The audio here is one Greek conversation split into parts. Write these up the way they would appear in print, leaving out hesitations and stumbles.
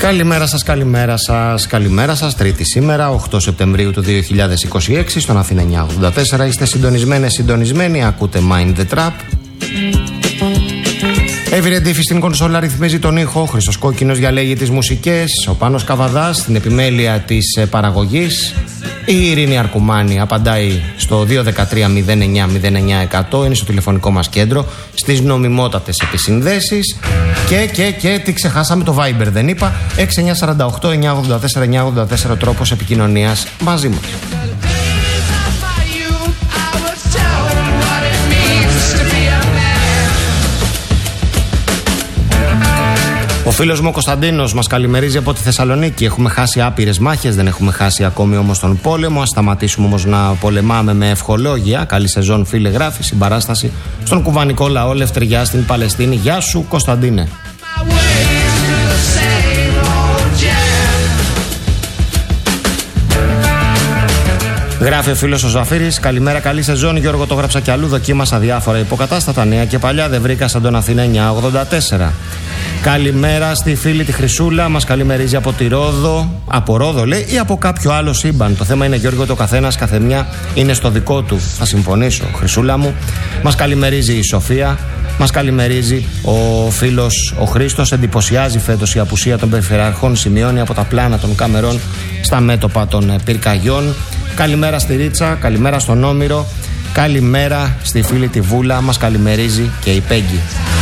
Καλημέρα σας, καλημέρα σας, καλημέρα σας. Τρίτη σήμερα, 8 Σεπτεμβρίου του 2026, στον Αθήνα 984. Είστε συντονισμένοι, ακούτε Mind the Trap. Εύηρε Ντύφη στην κονσόλα ρυθμίζει τον ήχο, ο Χρήστος Κόκκινος διαλέγει τις μουσικές, ο Πάνος Καβαδάς στην επιμέλεια της παραγωγής, η Ειρήνη Αρκουμάνη απαντάει στο 213-09-09-100, είναι στο τηλεφωνικό μας κέντρο, στις νομιμότατες επισυνδέσεις και τι ξεχάσαμε, το Viber δεν είπα, 6948-984-984 τρόπος επικοινωνίας μαζί μας. Ο φίλος μου ο Κωνσταντίνος μας καλημερίζει από τη Θεσσαλονίκη. Έχουμε χάσει άπειρες μάχες, δεν έχουμε χάσει ακόμη όμως τον πόλεμο. Ας σταματήσουμε όμως να πολεμάμε με ευχολόγια. Καλή σεζόν, φίλε, γράφει συμπαράσταση στον κουβανικό λαό, λευτεριά στην Παλαιστίνη. Γεια σου, Κωνσταντίνε. Γράφει ο φίλος ο Ζαφύρης. Καλημέρα, καλή σεζόν. Γιώργο, το γράψα κι αλλού. Δοκίμασα διάφορα υποκατάστατα, νέα και παλιά. Δεν βρήκα σαν τον Αθήνα 984. Καλημέρα στη φίλη τη Χρυσούλα. Μας καλημερίζει από τη Ρόδο. Από Ρόδο λέει ή από κάποιο άλλο σύμπαν. Το θέμα είναι, Γιώργο, το καθένας, καθεμιά είναι στο δικό του. Θα συμφωνήσω, Χρυσούλα μου. Μας καλημερίζει η Σοφία. Μας καλημερίζει ο φίλος ο Χρήστος. Εντυπωσιάζει φέτος η απουσία των περιφερειαρχών. Σημειώνει από τα πλάνα των καμερών στα μέτωπα των πυρκαγιών. Καλημέρα στη Ρίτσα, καλημέρα στον Όμηρο, καλημέρα στη φίλη τη Βούλα, μας καλημερίζει και η Πέγγι.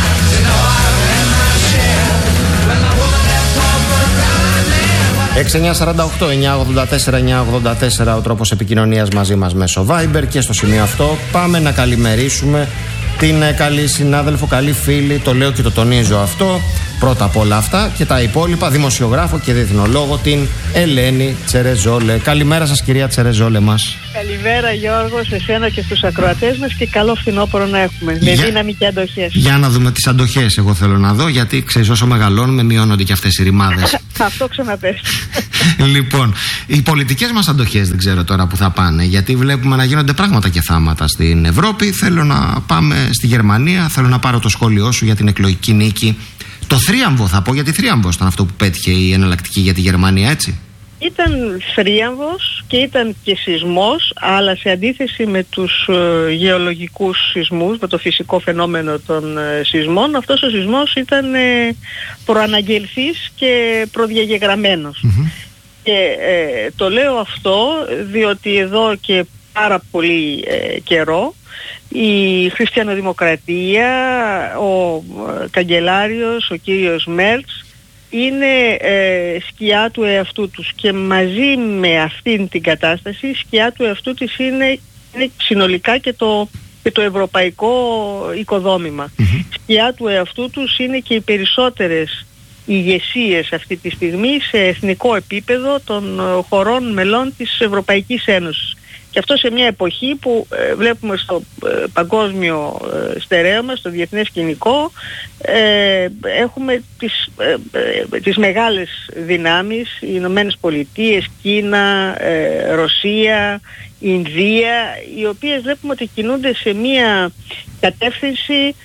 6948-984-984 ο τρόπος επικοινωνίας μαζί μας μέσω Viber, και στο σημείο αυτό πάμε να καλημερίσουμε την καλή συνάδελφο, καλή φίλη, το λέω και το τονίζω αυτό, πρώτα απ' όλα αυτά και τα υπόλοιπα, δημοσιογράφο και διεθνολόγο, την Ελένη Τσερεζόλε. Καλημέρα σας, κυρία Τσερεζόλε μας. Καλημέρα, Γιώργο, σε σένα και στους ακροατές μας, και καλό φθινόπωρο να έχουμε, με δύναμη και αντοχές. Για να δούμε τις αντοχές, εγώ θέλω να δω, γιατί ξέρεις, όσο μεγαλώνουμε μειώνονται και αυτές οι ρημάδες. Αυτό ξαναπες. Λοιπόν, οι πολιτικές μας αντοχές δεν ξέρω τώρα που θα πάνε, γιατί βλέπουμε να γίνονται πράγματα και θάματα στην Ευρώπη. Θέλω να πάμε στη Γερμανία, θέλω να πάρω το σχόλιο σου για την εκλογική νίκη. Το θρίαμβο θα πω, γιατί θρίαμβος ήταν αυτό που πέτυχε η εναλλακτική για τη Γερμανία, έτσι. Ήταν θρίαμβος και ήταν και σεισμός, αλλά σε αντίθεση με τους γεωλογικούς σεισμούς, με το φυσικό φαινόμενο των σεισμών, αυτός ο σεισμός ήταν προαναγγελθής και προδιαγεγραμμένος. Και το λέω αυτό διότι εδώ και πάρα πολύ καιρό η χριστιανοδημοκρατία, ο καγκελάριος, ο κύριος Μέρτς, είναι σκιά του εαυτού τους, και μαζί με αυτήν την κατάσταση σκιά του εαυτού της είναι συνολικά και το ευρωπαϊκό οικοδόμημα. Σκιά του εαυτού τους είναι και οι περισσότερες ηγεσίες αυτή τη στιγμή σε εθνικό επίπεδο των χωρών μελών της Ευρωπαϊκής Ένωσης. Και αυτό σε μια εποχή που βλέπουμε στο παγκόσμιο στερέωμα, στο διεθνές σκηνικό, έχουμε τις μεγάλες δυνάμεις, οι Ηνωμένες Πολιτείες, Κίνα, Ρωσία, Ινδία, οι οποίες βλέπουμε ότι κινούνται σε μια κατεύθυνση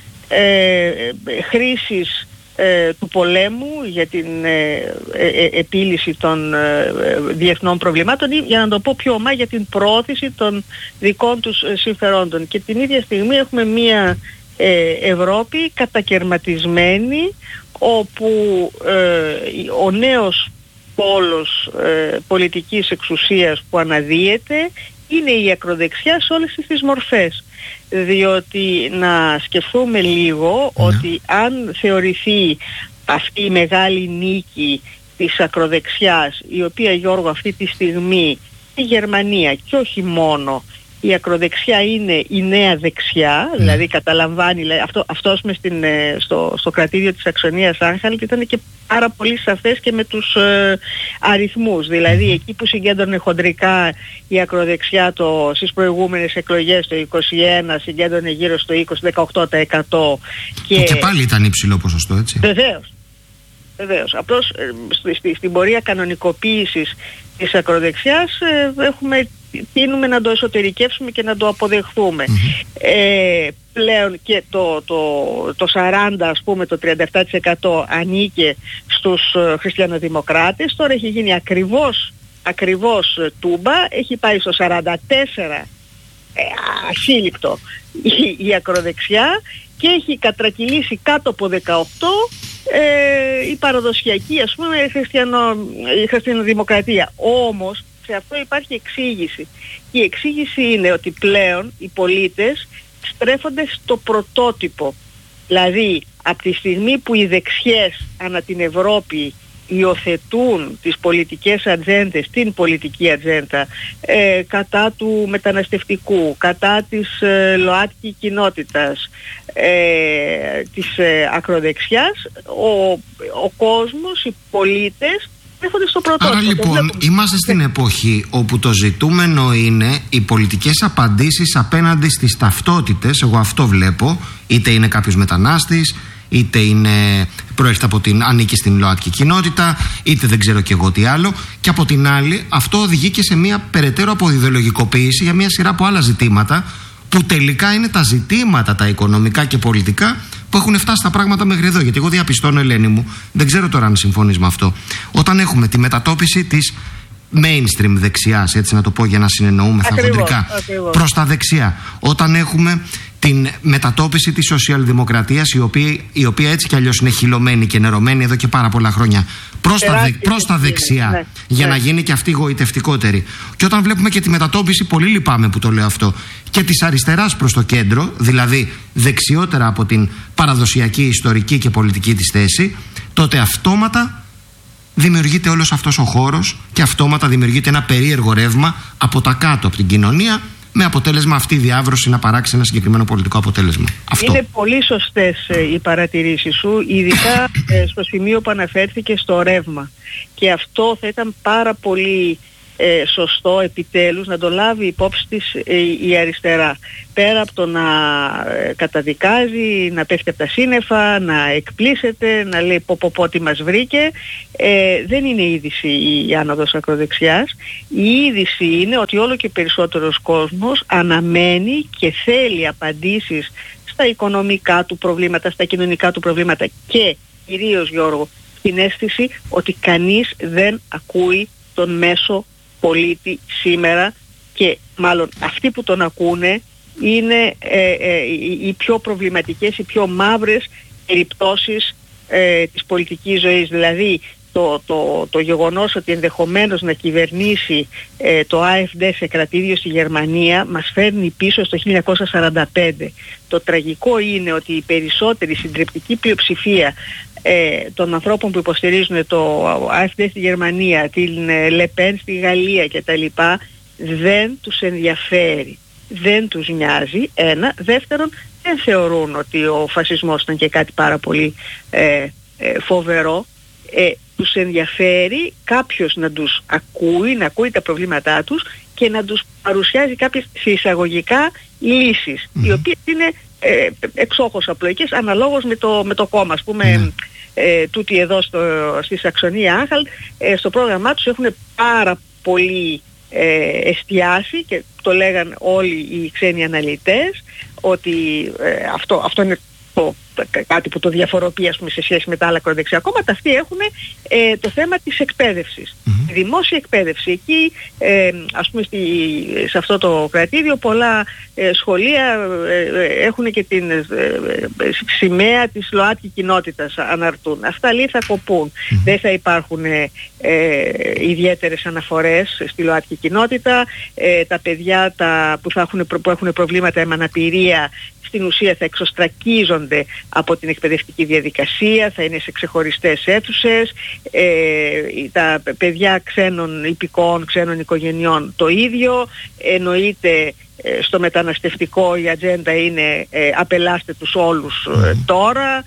χρήσης του πολέμου για την επίλυση των διεθνών προβλημάτων, ή για να το πω πιο ομά, για την προώθηση των δικών τους συμφερόντων. Και την ίδια στιγμή έχουμε μια Ευρώπη κατακερματισμένη, όπου ο νέος πόλος πολιτικής εξουσίας που αναδύεται είναι η ακροδεξιά σε όλες τις μορφές. Διότι να σκεφτούμε λίγο ότι αν θεωρηθεί αυτή η μεγάλη νίκη της ακροδεξιάς, η οποία, Γιώργο, αυτή τη στιγμή η Γερμανία και όχι μόνο, η ακροδεξιά είναι η νέα δεξιά, δηλαδή καταλαμβάνει, αυτός στο κρατήδιο της Αξονίας Άνχαλτ ήταν και πάρα πολύ σαφές και με τους αριθμούς, δηλαδή εκεί που συγκέντρωνε χοντρικά η ακροδεξιά στις προηγούμενες εκλογές το 2021 συγκέντρωνε γύρω στο 20-18%. Και πάλι ήταν υψηλό ποσοστό, έτσι. Βεβαίως. Απλώς στην πορεία κανονικοποίησης της ακροδεξιάς έχουμε τείνουμε να το εσωτερικεύσουμε και να το αποδεχθούμε. Πλέον και το 40%, ας πούμε, το 37% ανήκε στους χριστιανοδημοκράτες. Τώρα έχει γίνει ακριβώς τούμπα, έχει πάει στο 44% ασύλληπτο η ακροδεξιά και έχει κατρακυλήσει κάτω από 18% η παραδοσιακή, ας πούμε, η χριστιανοδημοκρατία. Όμως σε αυτό υπάρχει εξήγηση. Η εξήγηση είναι ότι πλέον οι πολίτες στρέφονται στο πρωτότυπο. Δηλαδή από τη στιγμή που οι δεξιές ανά την Ευρώπη υιοθετούν τις πολιτικές ατζέντες, την πολιτική ατζέντα κατά του μεταναστευτικού, κατά της ΛΟΑΤΚΙ κοινότητας, της ακροδεξιάς, ο κόσμος, οι πολίτες έρχονται στο πρωτότυπο. Άρα λοιπόν είμαστε στην εποχή όπου το ζητούμενο είναι οι πολιτικές απαντήσεις απέναντι στις ταυτότητες. Εγώ αυτό βλέπω, είτε είναι κάποιος μετανάστης, είτε προέρχεται από ανήκει στην ΛΟΑΤΚΙ κοινότητα, είτε δεν ξέρω και εγώ τι άλλο. Και από την άλλη, αυτό οδηγεί και σε μια περαιτέρω αποδιδολογικοποίηση για μια σειρά από άλλα ζητήματα, που τελικά είναι τα ζητήματα, τα οικονομικά και πολιτικά, που έχουν φτάσει τα πράγματα μέχρι εδώ. Γιατί εγώ διαπιστώνω, Ελένη μου, δεν ξέρω τώρα αν συμφωνείς με αυτό, όταν έχουμε τη μετατόπιση της mainstream δεξιάς, έτσι να το πω για να συνεννοούμε χοντρικά, προς τα δεξιά, όταν έχουμε την μετατόπιση της σοσιαλδημοκρατίας, η οποία έτσι κι αλλιώς είναι χυλωμένη και νερωμένη εδώ και πάρα πολλά χρόνια προς τα δεξιά, για να γίνει και αυτή γοητευτικότερη. Και όταν βλέπουμε και τη μετατόπιση, πολύ λυπάμαι που το λέω αυτό, και της αριστεράς προς το κέντρο, δηλαδή δεξιότερα από την παραδοσιακή ιστορική και πολιτική της θέση, τότε αυτόματα δημιουργείται όλος αυτός ο χώρος και αυτόματα δημιουργείται ένα περίεργο ρεύμα από τα κάτω, από την κοινωνία, με αποτέλεσμα αυτή η διάβρωση να παράξει ένα συγκεκριμένο πολιτικό αποτέλεσμα. Αυτό. Είναι πολύ σωστές οι παρατηρήσεις σου, ειδικά στο σημείο που αναφέρθηκε στο ρεύμα. Και αυτό θα ήταν πάρα πολύ σωστό επιτέλους να το λάβει υπόψη της η αριστερά. Πέρα από το να καταδικάζει, να πέφτει από τα σύννεφα, να εκπλήσεται, να λέει πω τι μας βρήκε, δεν είναι είδηση η άνοδος ακροδεξιάς. Η είδηση είναι ότι όλο και περισσότερος κόσμος αναμένει και θέλει απαντήσεις στα οικονομικά του προβλήματα, στα κοινωνικά του προβλήματα και κυρίως, Γιώργο, την αίσθηση ότι κανείς δεν ακούει τον μέσο πολίτη σήμερα, και μάλλον αυτοί που τον ακούνε είναι οι πιο προβληματικές, οι πιο μαύρες περιπτώσεις της πολιτικής ζωής. Δηλαδή το γεγονός ότι ενδεχομένως να κυβερνήσει το AfD σε κρατήδιο στη Γερμανία μας φέρνει πίσω στο 1945. Το τραγικό είναι ότι η περισσότερη συντριπτική πλειοψηφία των ανθρώπων που υποστηρίζουν το AfD στη Γερμανία, την Λεπέν στη Γαλλία κτλ, δεν τους ενδιαφέρει, δεν τους νοιάζει. Ένα. Δεύτερον, δεν θεωρούν ότι ο φασισμός ήταν και κάτι πάρα πολύ φοβερό. Τους ενδιαφέρει κάποιος να τους ακούει, να ακούει τα προβλήματά τους και να τους παρουσιάζει κάποιες εισαγωγικά λύσεις, οι οποίες είναι εξόχως απλοϊκές, αναλόγως με το κόμμα. Ας πούμε, τούτοι εδώ στη Σαξονία Άνχαλτ, στο πρόγραμμά τους έχουν πάρα πολύ εστιάσει, και το λέγαν όλοι οι ξένοι αναλυτές, ότι αυτό είναι κάτι που το διαφοροποιεί, ας πούμε, σε σχέση με τα άλλα ακροδεξιά κόμματα. Αυτοί έχουν το θέμα της εκπαίδευσης. Η δημόσια εκπαίδευση. Εκεί, ας πούμε, σε αυτό το κρατήδιο πολλά σχολεία έχουν και την σημαία της ΛΟΑΤΚΙ κοινότητας, αναρτούν. Αυτά λέει θα κοπούν. Δεν θα υπάρχουν ιδιαίτερες αναφορές στη ΛΟΑΤΚΙ κοινότητα. Τα παιδιά που έχουν προβλήματα με αναπηρία, στην ουσία θα εξωστρακίζονται από την εκπαιδευτική διαδικασία, θα είναι σε ξεχωριστές αίθουσες. Τα παιδιά ξένων υπηκόων, ξένων οικογενειών το ίδιο. Εννοείται στο μεταναστευτικό η ατζέντα είναι απελάστε τους όλους τώρα.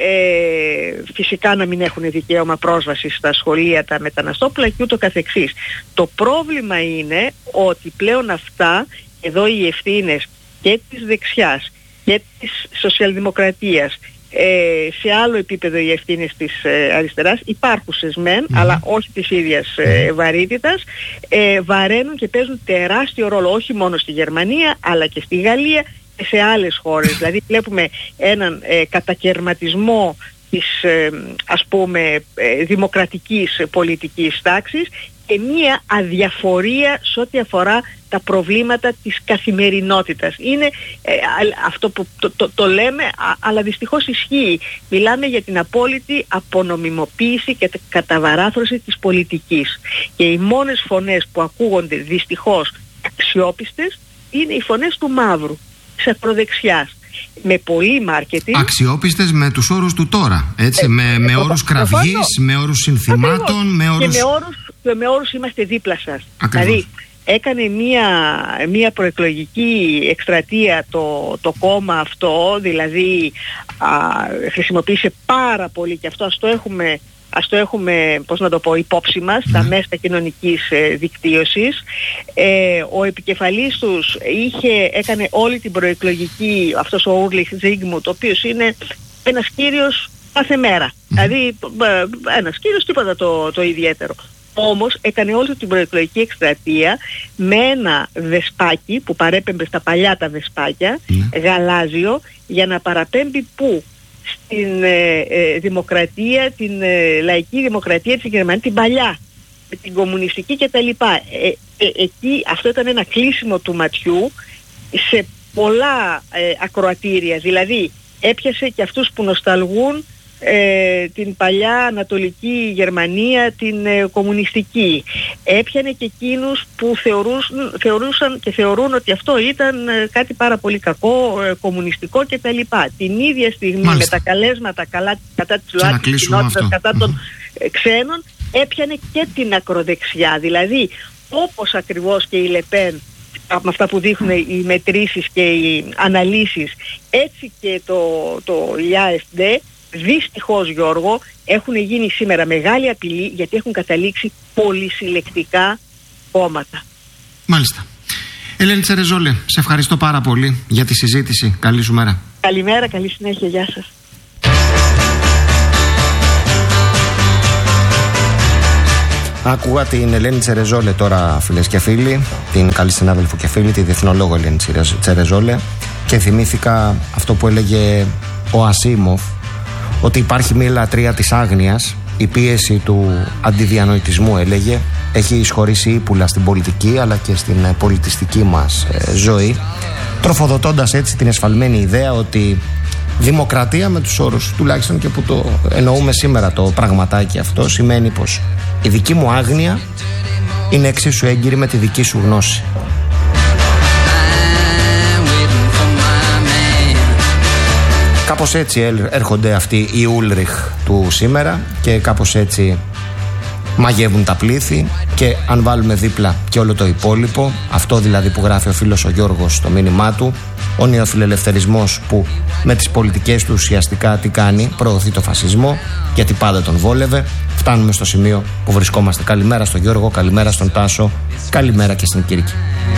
Φυσικά να μην έχουν δικαίωμα πρόσβαση στα σχολεία τα μεταναστόπουλα και ούτω καθεξής. Το πρόβλημα είναι ότι πλέον αυτά, εδώ οι ευθύνες και της δεξιάς και της σοσιαλδημοκρατίας σε άλλο επίπεδο οι ευθύνες της αριστεράς, υπάρχουσες μεν, αλλά όχι της ίδιας βαρύτητας, βαραίνουν και παίζουν τεράστιο ρόλο όχι μόνο στη Γερμανία αλλά και στη Γαλλία και σε άλλες χώρες. Δηλαδή βλέπουμε έναν κατακαιρματισμό της ας πούμε δημοκρατικής πολιτικής τάξης και μία αδιαφορία σε ό,τι αφορά τα προβλήματα της καθημερινότητας. Είναι αυτό που το λέμε, αλλά δυστυχώς ισχύει. Μιλάμε για την απόλυτη απονομιμοποίηση και καταβαράθρωση της πολιτικής. Και οι μόνες φωνές που ακούγονται δυστυχώς αξιόπιστες είναι οι φωνές του μαύρου, της ακροδεξιάς. Με πολύ μάρκετινγκ. Αξιόπιστες με τους όρους του τώρα, έτσι, με όρους κραυγής, με όρους συνθημάτων, με όρους... Και με όρους είμαστε δίπλα σας. Ακριβώς. Δηλαδή έκανε μία προεκλογική εκστρατεία το κόμμα αυτό, δηλαδή χρησιμοποίησε πάρα πολύ, και αυτό ας το έχουμε πώς να το πω, υπόψη μας, στα μέσα κοινωνικής δικτύωσης. Ο επικεφαλής τους έκανε όλη την προεκλογική, αυτός ο Ούρλιχ Ζίγμουντ, ο οποίος είναι ένας κύριος κάθε μέρα. Δηλαδή ένας κύριος, τίποτα το ιδιαίτερο. Όμως έκανε όλη την προεκλογική εκστρατεία με ένα βεσπάκι που παρέπεμπε στα παλιά τα βεσπάκια, γαλάζιο, για να παραπέμπει πού? Στην δημοκρατία, την λαϊκή δημοκρατία της Γερμανίας, την παλιά, την κομμουνιστική κτλ. Εκεί αυτό ήταν ένα κλείσιμο του ματιού σε πολλά ακροατήρια. Δηλαδή έπιασε και αυτούς που νοσταλγούν την παλιά Ανατολική Γερμανία, την κομμουνιστική. Έπιανε και εκείνους που θεωρούσαν και θεωρούν ότι αυτό ήταν κάτι πάρα πολύ κακό, κομμουνιστικό κτλ. Την ίδια στιγμή, μάλιστα, με τα καλέσματα κατά της ΛΟΑΤΚΙ κοινότητας, κατά των ξένων, έπιανε και την ακροδεξιά. Δηλαδή όπως ακριβώς και η Λεπέν, από αυτά που δείχνουν οι μετρήσεις και οι αναλύσεις, έτσι και το ΙΑΕΦΔ, δυστυχώς, Γιώργο, έχουν γίνει σήμερα μεγάλη απειλή, γιατί έχουν καταλήξει πολυσυλλεκτικά κόμματα. Μάλιστα. Ελένη Τσερεζόλε, σε ευχαριστώ πάρα πολύ για τη συζήτηση. Καλή σου μέρα. Καλημέρα, καλή συνέχεια. Γεια σας. Άκουγα την Ελένη Τσερεζόλε τώρα, φίλες και φίλοι, την καλή συνάδελφο και φίλη, τη διεθνολόγο Ελένη Τσερεζόλε, και θυμήθηκα αυτό που έλεγε ο Ασίμοφ, ότι υπάρχει μια λατρεία της άγνοιας, η πίεση του αντιδιανοητισμού, έλεγε, έχει εισχωρήσει ύπουλα στην πολιτική αλλά και στην πολιτιστική μας ζωή, τροφοδοτώντας έτσι την εσφαλμένη ιδέα ότι δημοκρατία, με τους όρους τουλάχιστον και που το εννοούμε σήμερα το πραγματάκι αυτό, σημαίνει πως η δική μου άγνοια είναι εξίσου έγκυρη με τη δική σου γνώση. Κάπως έτσι έρχονται αυτοί οι Ούλριχ του σήμερα και κάπως έτσι μαγεύουν τα πλήθη, και αν βάλουμε δίπλα και όλο το υπόλοιπο, αυτό δηλαδή που γράφει ο φίλος ο Γιώργος στο μήνυμά του, ο νεοφιλελευθερισμός που με τις πολιτικές του ουσιαστικά τι κάνει? Προωθεί το φασισμό, γιατί πάντα τον βόλευε. Φτάνουμε στο σημείο που βρισκόμαστε. Καλημέρα στον Γιώργο, καλημέρα στον Τάσο, καλημέρα και στην Κύρκη.